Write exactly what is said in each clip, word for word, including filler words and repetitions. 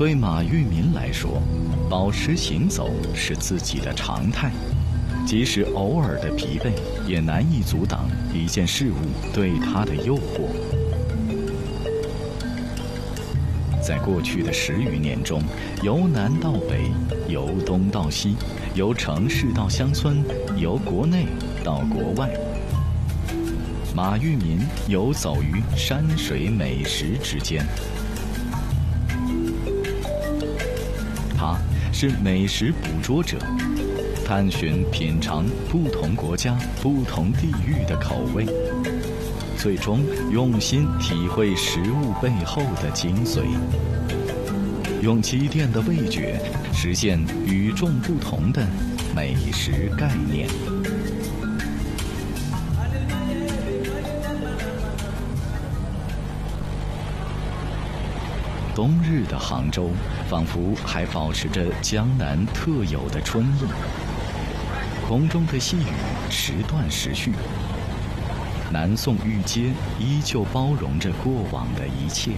对马玉民来说，保持行走是自己的常态，即使偶尔的疲惫，也难以阻挡一件事物对他的诱惑。在过去的十余年中，由南到北，由东到西，由城市到乡村，由国内到国外，马玉民游走于山水美食之间。他是美食捕捉者，探寻品尝不同国家、不同地域的口味，最终用心体会食物背后的精髓，用积淀的味觉实现与众不同的美食概念。冬日的杭州，仿佛还保持着江南特有的春意。空中的细雨时断时续，南宋御街依旧包容着过往的一切。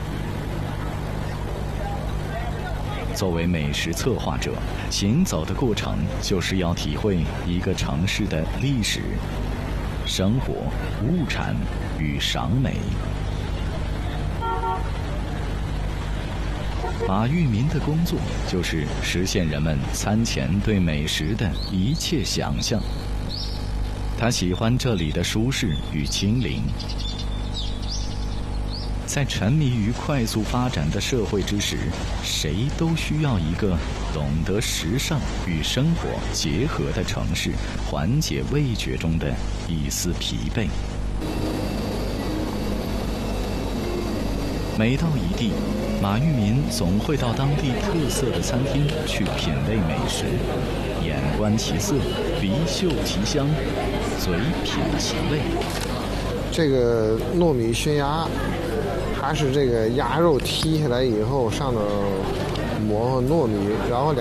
作为美食策划者，行走的过程就是要体会一个城市的历史、生活、物产与赏美。马玉民的工作就是实现人们餐前对美食的一切想象。他喜欢这里的舒适与清灵。在沉迷于快速发展的社会之时，谁都需要一个懂得时尚与生活结合的城市，缓解味觉中的一丝疲惫。每到一地，马玉民总会到当地特色的餐厅去品味美食，眼观其色，鼻嗅其香，嘴品其味。 这个糯米熏鸭，它是这个鸭肉剔下来以后，上头抹糯米，然后两